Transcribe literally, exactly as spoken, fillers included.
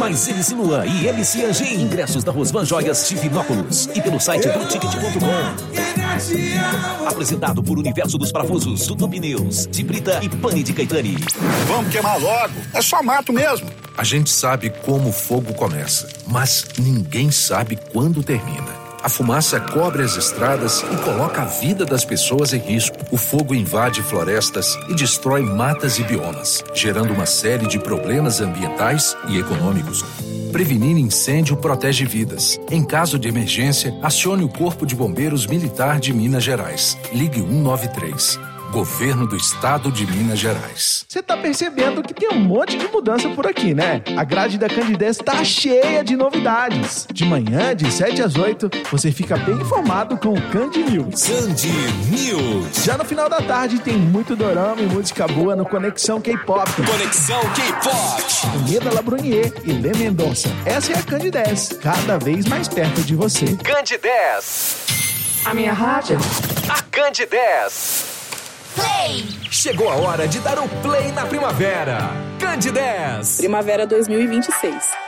mais M C Luan e M C Anjinho. Ingressos da Rosvan Joias Divinópolis e pelo site do ticket ponto com. Apresentado por Universo dos Parafusos, Tudo Pneus, de Brita e Pane de Caetani. Vamos queimar logo, é só mato mesmo. A gente sabe como o fogo começa, mas ninguém sabe quando termina. A fumaça cobre as estradas e coloca a vida das pessoas em risco. O fogo invade florestas e destrói matas e biomas, gerando uma série de problemas ambientais e econômicos. Prevenir incêndio protege vidas. Em caso de emergência, acione o Corpo de Bombeiros Militar de Minas Gerais. Ligue um nove três. Governo do Estado de Minas Gerais. Você tá percebendo que tem um monte de mudança por aqui, né? A grade da Candidez tá cheia de novidades. De manhã, de sete às oito, você fica bem informado com o Candy News. Candy News. Já no final da tarde tem muito dorama e música boa no Conexão K-Pop. Conexão K-Pop. Neda Labrunier e Lê Mendonça. Essa é a Candidez, cada vez mais perto de você. Candidez. A minha rádio. A Candidez. Play! Chegou a hora de dar o play na primavera. Candidez. Primavera dois mil e vinte e seis.